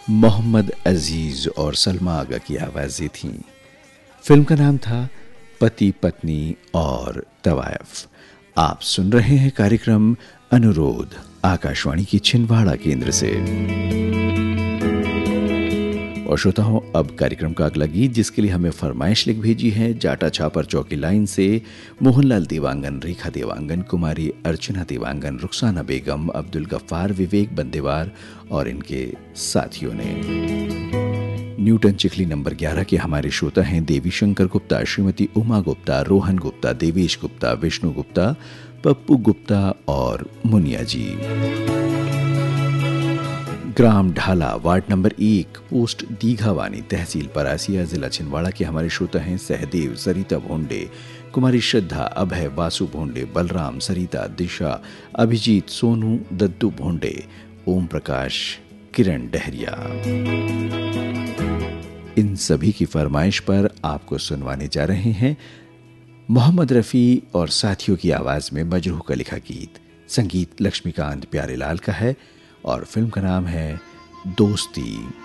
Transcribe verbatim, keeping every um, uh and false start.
मोहम्मद अजीज और सलमा आगा की आवाज़ें थीं। फिल्म का नाम था पति पत्नी और तवायफ। आप सुन रहे हैं कार्यक्रम अनुरोध आकाशवाणी की छिंदवाड़ा केंद्र से। और श्रोताओं, अब कार्यक्रम का अगला गीत जिसके लिए हमें फरमाइश लिख भेजी है जाटा छापर चौकी लाइन से मोहनलाल देवांगन, रेखा देवांगन, कुमारी अर्चना देवांगन, रुखसाना बेगम, अब्दुल गफ्फार, विवेक बंदेवार और इनके साथियों ने। न्यूटन चिखली नंबर ग्यारह के हमारे श्रोता हैं देवी शंकर गुप्ता, श्रीमती उमा गुप्ता, रोहन गुप्ता, देवेश गुप्ता, विष्णु गुप्ता, पप्पू गुप्ता और मुनिया जी। ग्राम ढाला, वार्ड नंबर एक, पोस्ट दीघावानी, तहसील परासिया, जिला छिंदवाड़ा के हमारे श्रोता हैं सहदेव, सरिता भोंडे, कुमारी श्रद्धा, अभय, वासु भोंडे, बलराम, सरिता, दिशा, अभिजीत, सोनू, दद्दू भोंडे, ओम प्रकाश, किरण डहरिया। इन सभी की फरमाइश पर आपको सुनवाने जा रहे हैं मोहम्मद रफ़ी और साथियों की आवाज में मजरूह का लिखा गीत। संगीत लक्ष्मीकांत प्यारेलाल का है और फिल्म का नाम है दोस्ती।